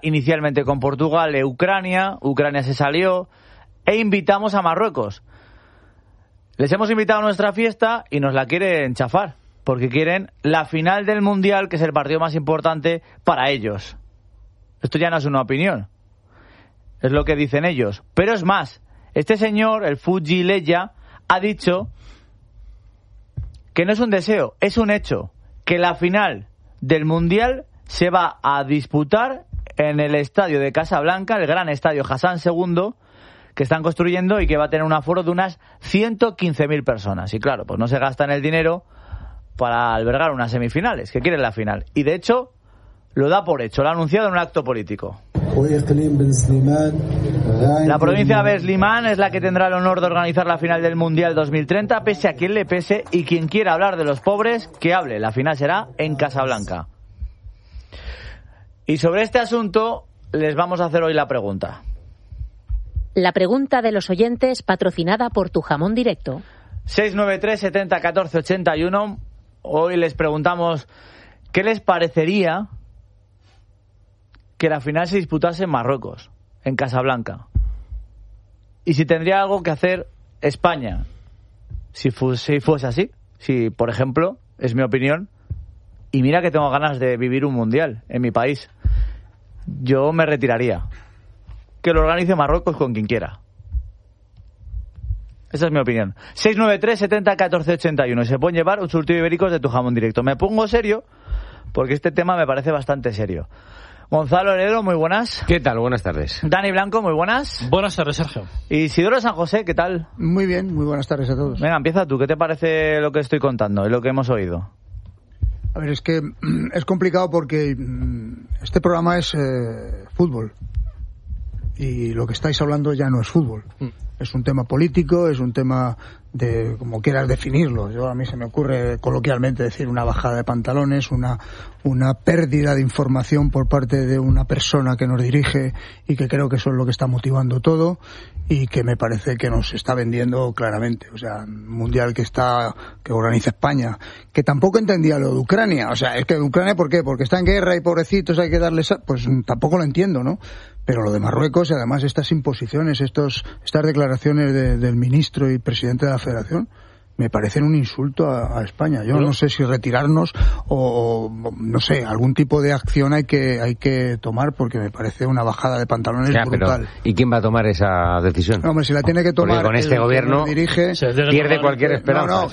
inicialmente con Portugal e Ucrania se salió, e invitamos a Marruecos. Les hemos invitado a nuestra fiesta y nos la quieren chafar, porque quieren la final del Mundial, que es el partido más importante para ellos. Esto ya no es una opinión, es lo que dicen ellos. Pero es más, este señor, el Fuji Leya, ha dicho que no es un deseo, es un hecho, que la final del Mundial se va a disputar en el estadio de Casablanca, el gran estadio Hassan II, que están construyendo y que va a tener un aforo de unas 115.000 personas. Y claro, pues no se gastan el dinero para albergar unas semifinales, que quieren la final. Y de hecho, lo da por hecho, lo ha anunciado en un acto político. La provincia de Slimán es la que tendrá el honor de organizar la final del Mundial 2030, pese a quien le pese, y quien quiera hablar de los pobres, que hable. La final será en Casablanca. Y sobre este asunto les vamos a hacer hoy la pregunta. La pregunta de los oyentes, patrocinada por Tu Jamón Directo. 693 70 14 81. Hoy les preguntamos qué les parecería que la final se disputase en Marruecos, en Casablanca. Y si tendría algo que hacer España, si fuese así. Si, por ejemplo, es mi opinión, y mira que tengo ganas de vivir un mundial en mi país, yo me retiraría. Que lo organice Marruecos con quien quiera. Esa es mi opinión. 693 70 14 81. Se pueden llevar un surtido de ibéricos de Tu Jamón Directo. Me pongo serio porque este tema me parece bastante serio. Gonzalo Heredo, muy buenas. ¿Qué tal? Buenas tardes. Dani Blanco, muy buenas. Buenas tardes, Sergio. Y Isidoro San José, ¿qué tal? Muy bien, muy buenas tardes a todos. Venga, empieza tú. ¿Qué te parece lo que estoy contando y lo que hemos oído? A ver, es que es complicado porque este programa es fútbol. Y lo que estáis hablando ya no es fútbol. Es un tema político, es un tema de como quieras definirlo. Yo a mí se me ocurre coloquialmente decir una bajada de pantalones, una pérdida de información por parte de una persona que nos dirige y que creo que eso es lo que está motivando todo y que me parece que nos está vendiendo claramente. O sea, un mundial que organiza España, que tampoco entendía lo de Ucrania. O sea, es que Ucrania, ¿por qué? Porque está en guerra y pobrecitos hay que darles... Pues tampoco lo entiendo, ¿no? Pero lo de Marruecos y además estas imposiciones, estas declaraciones del ministro y presidente de la Federación, me parecen un insulto a España. Yo no sé si retirarnos o no sé, algún tipo de acción hay que tomar porque me parece una bajada de pantalones brutal. Pero, ¿y quién va a tomar esa decisión? No, hombre, si la tiene que tomar porque con este gobierno dirige, pierde cualquier esperanza.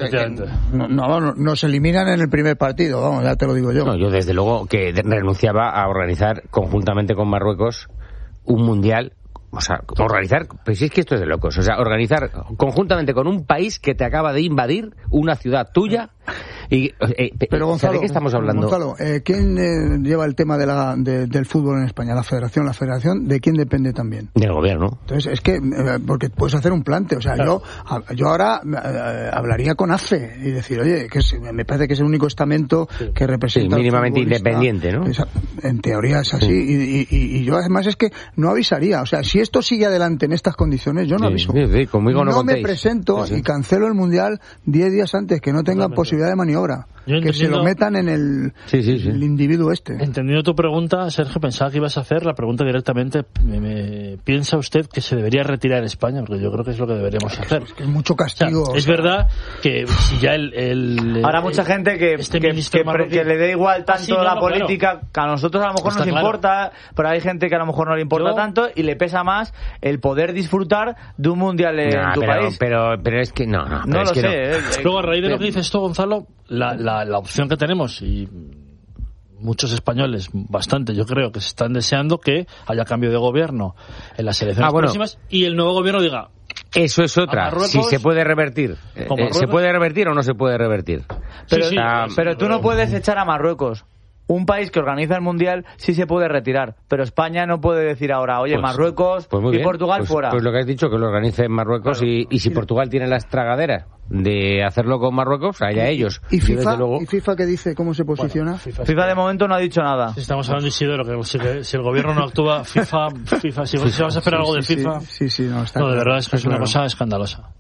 Nos eliminan en el primer partido, vamos, ya te lo digo yo. No, yo desde luego que renunciaba a organizar conjuntamente con Marruecos un mundial. O sea, organizar, pues es que esto es de locos. O sea, organizar conjuntamente con un país que te acaba de invadir una ciudad tuya. Y, pero Gonzalo, ¿de qué estamos hablando? Gonzalo, ¿quién lleva el tema del fútbol en España? ¿La Federación? ¿La Federación de quién depende también? Del gobierno. Entonces, es que, porque puedes hacer un plante. O sea, claro. yo ahora hablaría con AFE y decir, oye, que me parece que es el único estamento que representa... Sí, mínimamente independiente, ¿no? En teoría es así. Y yo además es que no avisaría. O sea, si esto sigue adelante en estas condiciones, yo no aviso. Sí, conmigo no me presento y cancelo el Mundial 10 días antes, que no tengan posibilidad de maniobra. Que se lo metan en el individuo este. Entendiendo tu pregunta, Sergio, pensaba que ibas a hacer la pregunta directamente. ¿Piensa usted que se debería retirar España? Porque yo creo que es lo que deberíamos hacer. Es que es mucho castigo. O sea, es verdad que si ya habrá mucha gente que le dé igual tanto la política, que a nosotros a lo mejor nos importa, pero hay gente que a lo mejor no le importa tanto y le pesa más el poder disfrutar de un mundial en tu país. Pero es que no lo es que sé. Luego, a raíz de lo que dices esto, Gonzalo, la opción que tenemos, y muchos españoles, bastante, yo creo, que se están deseando que haya cambio de gobierno en las elecciones próximas y el nuevo gobierno diga... Eso es otra, si se puede revertir. ¿Se puede revertir o no se puede revertir? Pero tú no puedes echar a Marruecos. Un país que organiza el Mundial sí se puede retirar, pero España no puede decir ahora, oye, Marruecos y Portugal fuera. Pues lo que has dicho, que lo organice en Marruecos, claro. y si Portugal tiene las tragaderas de hacerlo con Marruecos, allá ellos. ¿Y FIFA qué dice? ¿Cómo se posiciona? Bueno, FIFA de momento no ha dicho nada. Si estamos hablando de Isidoro, que si el gobierno no actúa, FIFA si vas a esperar algo de FIFA... Sí, no, está de verdad es que es una cosa escandalosa.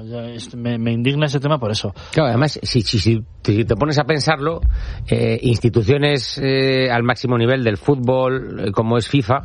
Me indigna ese tema por eso. Claro, además, si te pones a pensarlo, instituciones al máximo nivel del fútbol, como es FIFA,